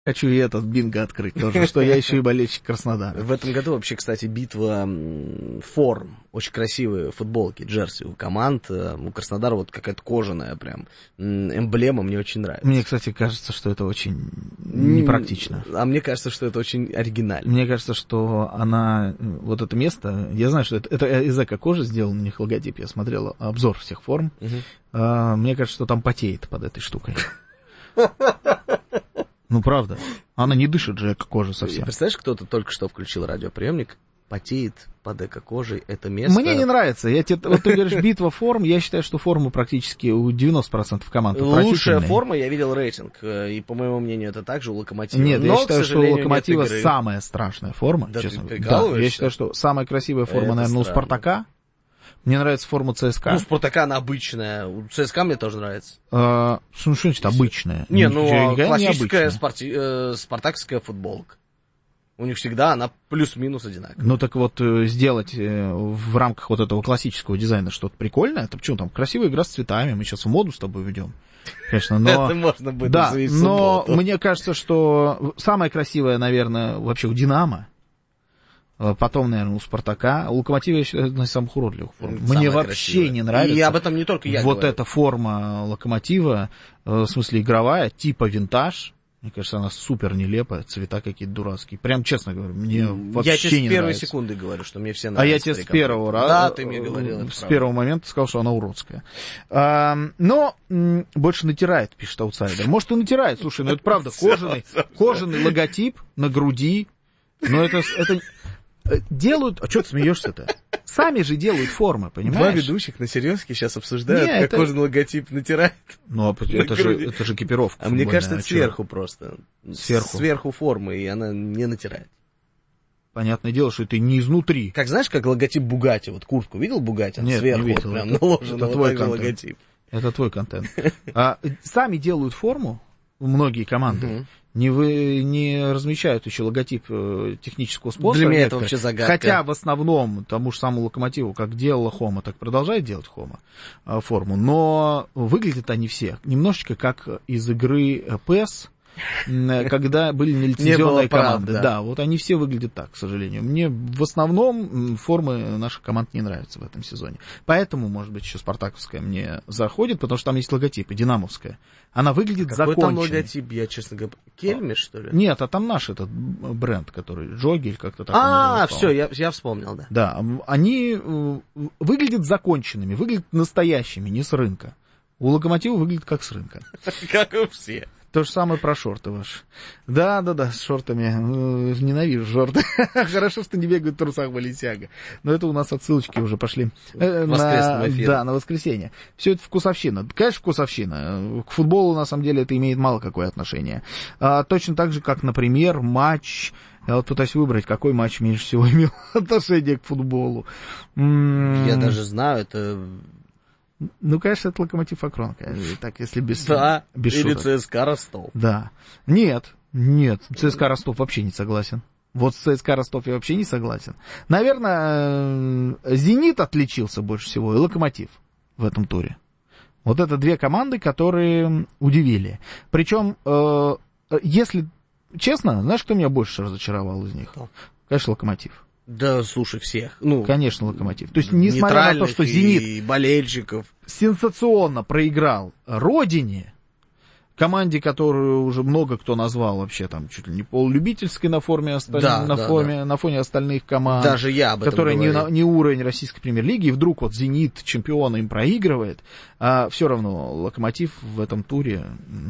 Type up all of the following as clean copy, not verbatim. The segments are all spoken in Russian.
Хочу и этот бинго открыть тоже, что я еще и болельщик Краснодара. В этом году вообще, кстати, битва форм. Очень красивые футболки, джерси у команд. У Краснодара вот какая-то кожаная прям эмблема, мне очень нравится. Мне, кстати, кажется, что это очень непрактично. А мне кажется, что это очень оригинально. Мне кажется, что она, вот это место, я знаю, что это из эко-кожи сделан у них логотип, я смотрел обзор всех форм. Мне кажется, что там потеет под этой штукой. Ну, правда. Она не дышит же эко-кожей совсем. Представляешь, кто-то только что включил радиоприемник, потеет под эко-кожей это место. Мне не нравится. Вот ты говоришь, битва форм, я считаю, что формы практически у 90% команд лучшая форма, я видел рейтинг, и, по моему мнению, это также у Локомотива. Нет, я считаю, что у Локомотива самая страшная форма, да, честно. Да, я считаю, что самая красивая форма, наверное, у Спартака. Мне нравится форма ЦСКА. Ну, Спартака она обычная. У ЦСКА мне тоже нравится. Что значит обычная? Не, ну, классическая спартаковская футболка. У них всегда она плюс-минус одинаковая. Ну, так вот, сделать в рамках вот этого классического дизайна что-то прикольное, это почему там красивая игра с цветами, мы сейчас в моду с тобой ведем. Конечно, но... Это можно будет да, но мне кажется, что самое красивое, наверное, вообще у «Динамо», потом, наверное, у «Спартака». У «Локомотива» я считаю, одна из самых уродливых форм. Мне вообще не нравится. И об этом не только я вот говорю. Эта форма «Локомотива», в смысле игровая, типа винтаж. Мне кажется, она супер нелепая, цвета какие-то дурацкие. Прям, честно говорю, мне вообще не нравится. Я тебе с первой секунды говорю, что мне все нравятся. А я тебе с первого раза, да, ты мне говорил, с первого момента сказал, что она уродская. Но больше натирает, пишет аутсайдер. Может, и натирает, слушай, ну это правда, кожаный логотип на груди. Но это делают... А что ты смеешься-то? Сами же делают формы, понимаешь? Два ведущих на серьезке сейчас обсуждают, как кожаный логотип натирает. Ну, это же экипировка. А мне кажется, это сверху просто. Сверху формы, и она не натирает. Понятное дело, что это не изнутри. Как знаешь, как логотип Бугатти, вот куртку видел Бугатти? Нет, сверху не видел. Прям наложен это вот твой такой контент. логотип. Это твой контент. Сами делают форму, многие команды. Не размещают еще логотип технического спонсора. Для меня это вообще загадка. Хотя в основном тому же самому Локомотиву, как делала Хома, так продолжает делать Хома форму. Но выглядят они все немножечко как из игры PES, когда были нелицензионные команды. Да, вот они все выглядят так, к сожалению. Мне в основном формы наших команд не нравятся в этом сезоне. Поэтому, может быть, еще спартаковская мне заходит, потому что там есть логотип, и динамовская. Она выглядит законченной. Какой там логотип, я, честно говоря... Кельми, что ли? Нет, а там наш этот бренд, который Джогель как-то так. Все, я вспомнил, да. Да, они выглядят законченными, выглядят настоящими, не с рынка. У Локомотива выглядит как с рынка. Как у всех. То же самое про шорты ваши. Да, с шортами. Ненавижу шорты. Хорошо, что не бегают в трусах Баленсиага. Но это у нас отсылочки уже пошли. Воскресного эфира. Да, на воскресенье. Все это вкусовщина. Конечно, вкусовщина. К футболу, на самом деле, это имеет мало какое отношение. Точно так же, как, например, матч... Я вот пытаюсь выбрать, какой матч меньше всего имел отношение к футболу. Я даже знаю, это... Ну, конечно, это Локомотив Акронка. Так, если без или шуток. ЦСКА Ростов. Да. Нет, ЦСКА Ростов вообще не согласен. Вот с ЦСКА Ростов я вообще не согласен. Наверное, Зенит отличился больше всего и Локомотив в этом туре. Вот это две команды, которые удивили. Причем, если честно, знаешь, кто меня больше разочаровал из них? Конечно, Локомотив. Да, слушай, всех. Конечно, Локомотив. То есть, несмотря на то, что Зенит и болельщиков сенсационно проиграл Родине, команде, которую уже много кто назвал вообще там чуть ли не полулюбительской на фоне остальных команд. Даже я об этом которая говорил. не уровень российской премьер-лиги, и вдруг вот Зенит, чемпион, им проигрывает, а все равно Локомотив в этом туре,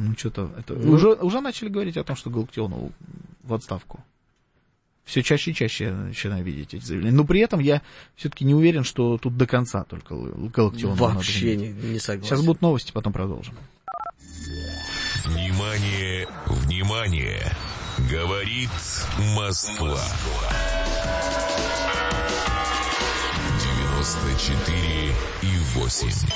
уже начали говорить о том, что Галактионову в отставку. Все чаще и чаще я начинаю видеть эти заявления. Но при этом я все-таки не уверен, что тут до конца только Галактионову вообще не согласен. Сейчас будут новости, потом продолжим. Внимание, внимание! Говорит Москва. 94,8.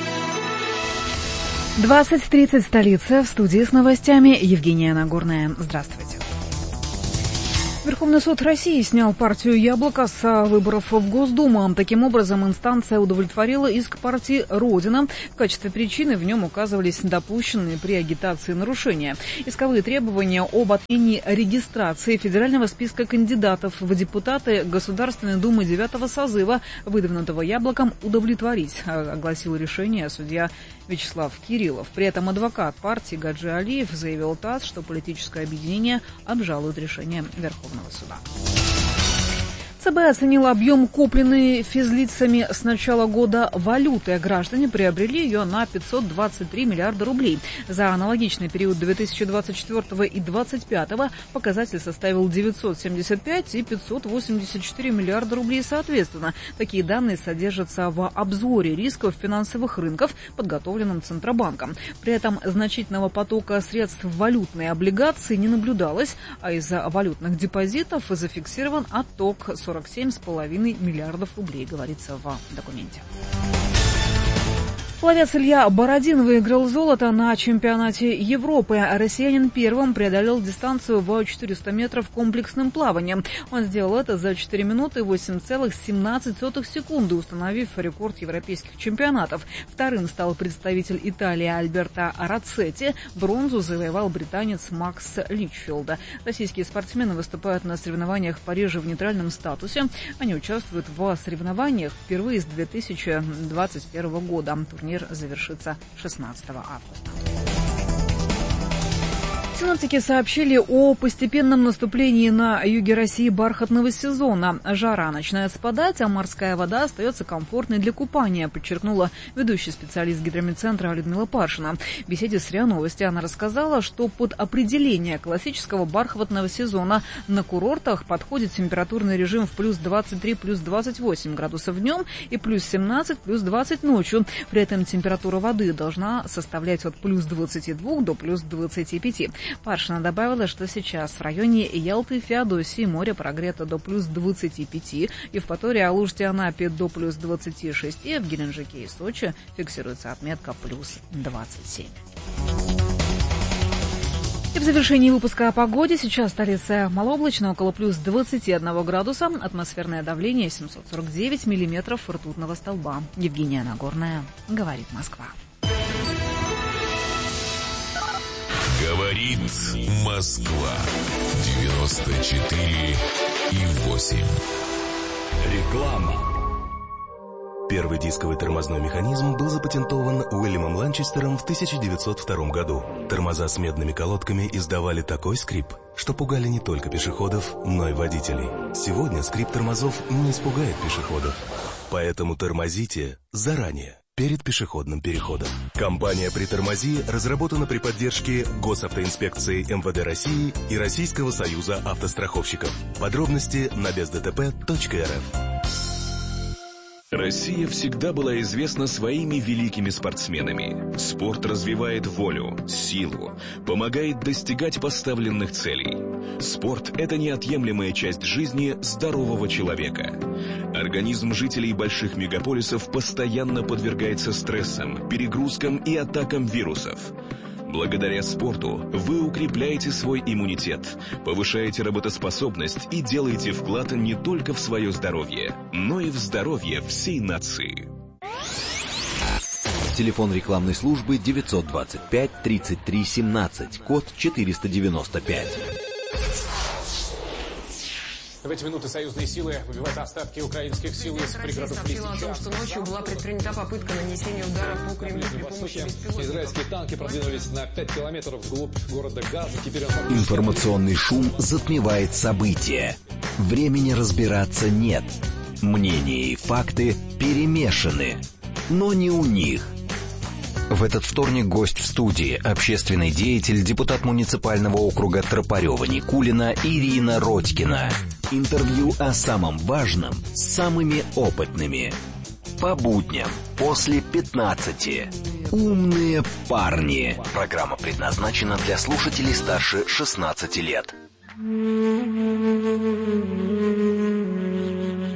20:30 столица. В студии с новостями Евгения Нагорная. Здравствуйте. Верховный суд России снял партию «Яблоко» с выборов в Госдуму. Таким образом, инстанция удовлетворила иск партии «Родина». В качестве причины в нем указывались допущенные при агитации нарушения. Исковые требования об отмене регистрации федерального списка кандидатов в депутаты Государственной Думы 9-го созыва, выдвинутого «Яблоком», удовлетворить, огласил решение судья Вячеслав Кириллов. При этом адвокат партии Гаджи Алиев заявил ТАСС, что политическое объединение обжалует решение Верховного суда. ЦБ оценила объем купленной физлицами с начала года валюты. Граждане приобрели ее на 523 миллиарда рублей. За аналогичный период 2024 и 2025 показатель составил 975 и 584 миллиарда рублей соответственно. Такие данные содержатся в обзоре рисков финансовых рынков, подготовленном Центробанком. При этом значительного потока средств в валютные облигации не наблюдалось, а из валютных депозитов зафиксирован отток 47,5 миллиардов рублей, говорится в документе. Пловец Илья Бородин выиграл золото на чемпионате Европы. Россиянин первым преодолел дистанцию в 400 метров комплексным плаванием. Он сделал это за 4 минуты 8,17 секунды, установив рекорд европейских чемпионатов. Вторым стал представитель Италии Альберто Рацетти. Бронзу завоевал британец Макс Личфилд. Российские спортсмены выступают на соревнованиях в Париже в нейтральном статусе. Они участвуют в соревнованиях впервые с 2021 года. Турнир завершится 16 августа. Синоптики сообщили о постепенном наступлении на юге России бархатного сезона. Жара начинает спадать, а морская вода остается комфортной для купания, подчеркнула ведущий специалист гидрометцентра Людмила Паршина. В беседе с РИА Новости она рассказала, что под определение классического бархатного сезона на курортах подходит температурный режим в плюс 23, плюс 28 градусов днем и плюс 17, плюс 20 ночью. При этом температура воды должна составлять от плюс 22 до плюс 25. Паршина добавила, что сейчас в районе Ялты и Феодосии море прогрето до плюс 25, Евпатории, Алуште, Анапе до плюс 26, и в Геленджике и Сочи фиксируется отметка плюс 27. И в завершении выпуска о погоде. Сейчас столица малооблачно, около плюс 21 градуса. Атмосферное давление 749 миллиметров ртутного столба. Евгения Нагорная, говорит Москва. Говорит Москва. 94,8. Реклама. Первый дисковый тормозной механизм был запатентован Уильямом Ланчестером в 1902 году. Тормоза с медными колодками издавали такой скрип, что пугали не только пешеходов, но и водителей. Сегодня скрип тормозов не испугает пешеходов. Поэтому тормозите заранее, перед пешеходным переходом. Компания «Притормози» разработана при поддержке Госавтоинспекции МВД России и Российского союза автостраховщиков. Подробности на бездтп.рф. Россия всегда была известна своими великими спортсменами. Спорт развивает волю, силу, помогает достигать поставленных целей. Спорт – это неотъемлемая часть жизни здорового человека. Организм жителей больших мегаполисов постоянно подвергается стрессам, перегрузкам и атакам вирусов. Благодаря спорту вы укрепляете свой иммунитет, повышаете работоспособность и делаете вклад не только в свое здоровье, но и в здоровье всей нации. Телефон рекламной службы 925 33 17, код 495. В эти минуты союзные силы выбивают остатки украинских сил из пригородов Лисичанска. Сообщила о том, что ночью была предпринята попытка нанесения удара по Кремлю при помощи беспилотников. Израильские танки продвинулись на 5 километров вглубь города Газа. Теперь Информационный шум затмевает события. Времени разбираться нет. Мнения и факты перемешаны. Но не у них. В этот вторник гость в студии, общественный деятель, депутат муниципального округа Тропарева-Никулина Ирина Родькина. Интервью о самом важном с самыми опытными. По будням после 15. Умные парни. Программа предназначена для слушателей старше 16 лет.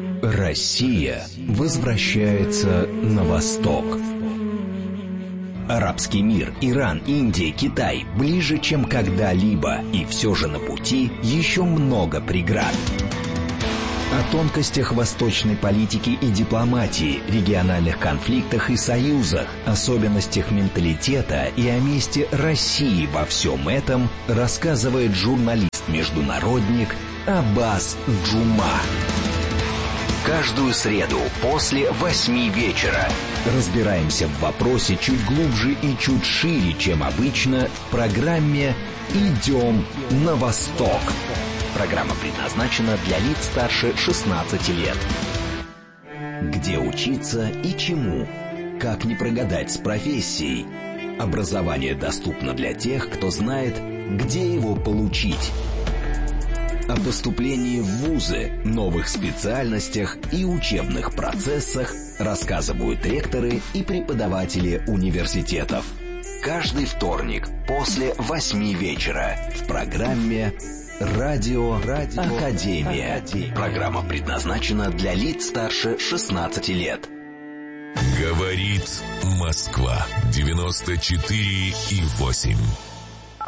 Россия возвращается на восток. Арабский мир, Иран, Индия, Китай ближе, чем когда-либо. И все же на пути еще много преград. О тонкостях восточной политики и дипломатии, региональных конфликтах и союзах, особенностях менталитета и о месте России во всем этом рассказывает журналист-международник Аббас Джума. Каждую среду после 8 вечера разбираемся в вопросе чуть глубже и чуть шире, чем обычно, в программе «Идем на восток». Программа предназначена для лиц старше 16 лет. Где учиться и чему? Как не прогадать с профессией? Образование доступно для тех, кто знает, где его получить. О поступлении в вузы, новых специальностях и учебных процессах рассказывают ректоры и преподаватели университетов. Каждый вторник после 8 вечера в программе «Радио Академия». Программа предназначена для лиц старше 16 лет. Говорит Москва 94,8.